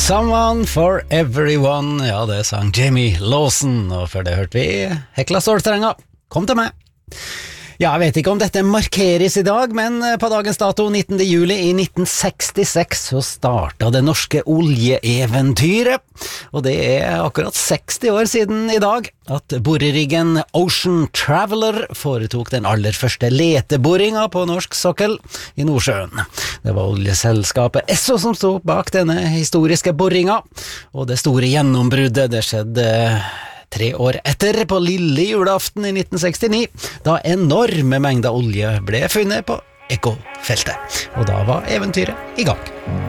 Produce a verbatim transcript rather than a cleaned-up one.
Someone for everyone. Ja, det sang Jamie Lawson. Og før det hørte vi Hekla Stålstrenga. Kom til meg. Ja, jeg vet ikke om dette markeres i dag, men på dagens dato nittende juli i nitten sekstiseks så startet det norske oljeeventyret. Og det er akkurat seksti år siden i dag at boreriggen Ocean Traveler foretok den aller første leteboringa på norsk sokkel i Nordsjøen. Det var oljeselskapet Esso som stod bak denne historiske boringa, og det store gjennombruddet det skjedde tre år etter, på lille julaften i nitten sekstini, da enorme mengder olje ble funnet på Ekofeltet. Og da var eventyret i gang.